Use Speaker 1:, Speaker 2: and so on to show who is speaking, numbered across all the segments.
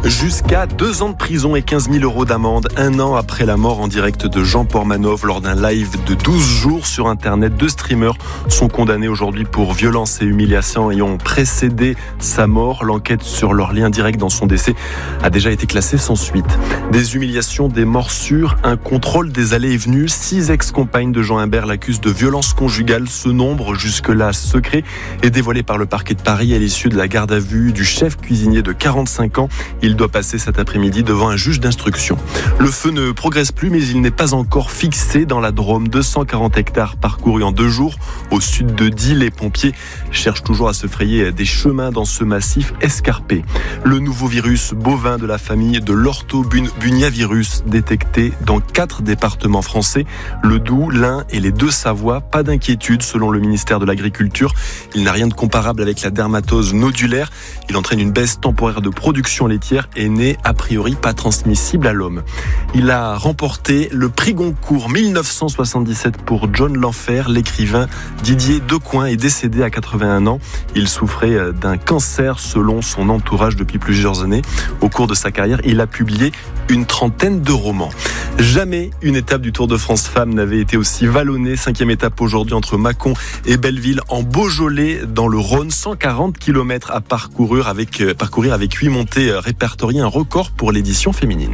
Speaker 1: Jusqu'à 2 ans de prison et 15 000 € d'amende, 1 an après la mort en direct de Jean Pormanov lors d'un live de 12 jours sur Internet. 2 streamers sont condamnés aujourd'hui pour violence et humiliation et ont précédé sa mort. L'enquête sur leur lien direct dans son décès a déjà été classée sans suite. Des humiliations, des morsures, un contrôle des allées et venues. 6 ex-compagnes de Jean Imbert l'accusent de violence conjugale. Ce nombre, jusque-là secret, est dévoilé par le parquet de Paris à l'issue de la garde à vue du chef cuisinier de 45 ans. Il doit passer cet après-midi devant un juge d'instruction. Le feu ne progresse plus, mais il n'est pas encore fixé dans la Drôme. 240 hectares parcourus en 2 jours. Au sud de Die, les pompiers cherchent toujours à se frayer des chemins dans ce massif escarpé. Le nouveau virus bovin de la famille de l'orthobuniavirus détecté dans 4 départements français, le Doubs, l'Ain et les 2 Savoies. Pas d'inquiétude selon le ministère de l'Agriculture. Il n'a rien de comparable avec la dermatose nodulaire. Il entraîne une baisse temporaire de production laitière et n'est a priori pas transmissible à l'homme. Il a remporté le prix Goncourt 1977 pour John l'Enfer. L'écrivain Didier Decoing est décédé à 81 ans. Il souffrait d'un cancer selon son entourage depuis plusieurs années. Au cours de sa carrière, il a publié une 30aine de romans. Jamais une étape du Tour de France Femmes n'avait été aussi vallonnée. 5e étape aujourd'hui entre Mâcon et Belleville en Beaujolais dans le Rhône. 140 km à parcourir avec 8 montées répertoriées, un record pour l'édition féminine.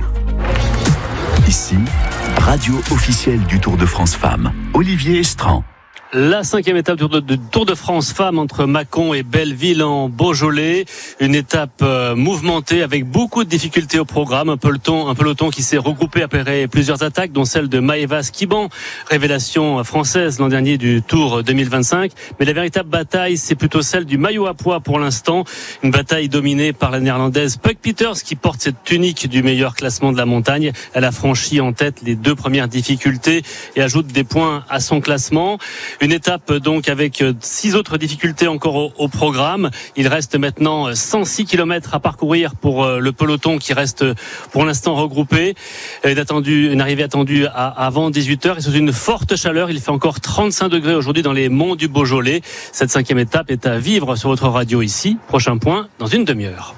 Speaker 2: Ici, radio officielle du Tour de France Femmes. Olivier Estran.
Speaker 3: La 5e étape du Tour de France Femmes entre Mâcon et Belleville en Beaujolais. Une étape mouvementée avec beaucoup de difficultés au programme. Un peloton qui s'est regroupé après plusieurs attaques, dont celle de Maëva Skiban, révélation française l'an dernier du Tour 2025. Mais la véritable bataille, c'est plutôt celle du maillot à pois pour l'instant. Une bataille dominée par la néerlandaise Puck Peters qui porte cette tunique du meilleur classement de la montagne. Elle a franchi en tête les 2 premières difficultés et ajoute des points à son classement. Une étape donc avec 6 autres difficultés encore au programme. Il reste maintenant 106 km à parcourir pour le peloton qui reste pour l'instant regroupé. Une arrivée attendue avant 18h et sous une forte chaleur. Il fait encore 35 degrés aujourd'hui dans les monts du Beaujolais. Cette 5e étape est à vivre sur votre radio ici. Prochain point dans une demi-heure.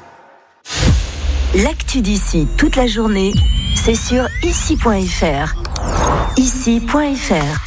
Speaker 4: L'actu d'ici toute la journée, c'est sur ici.fr. Ici.fr.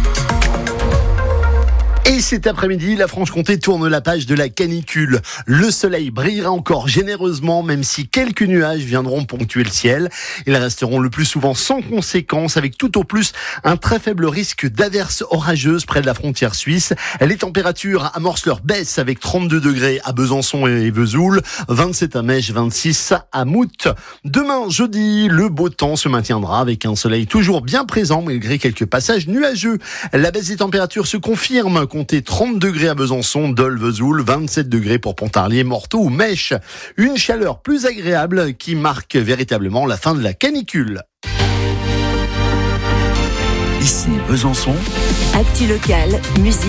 Speaker 5: Et cet après-midi, la Franche-Comté tourne la page de la canicule. Le soleil brillera encore généreusement, même si quelques nuages viendront ponctuer le ciel. Ils resteront le plus souvent sans conséquence, avec tout au plus un très faible risque d'averses orageuses près de la frontière suisse. Les températures amorcent leur baisse avec 32 degrés à Besançon et Vesoul, 27 à Mèche, 26 à Mout. Demain, jeudi, le beau temps se maintiendra avec un soleil toujours bien présent, malgré quelques passages nuageux. La baisse des températures se confirme. Comptez 30 degrés à Besançon, Dole, Vesoul, 27 degrés pour Pontarlier, Morteau ou Mèche. Une chaleur plus agréable qui marque véritablement la fin de la canicule.
Speaker 2: Ici Besançon.
Speaker 4: Actu locale, musique.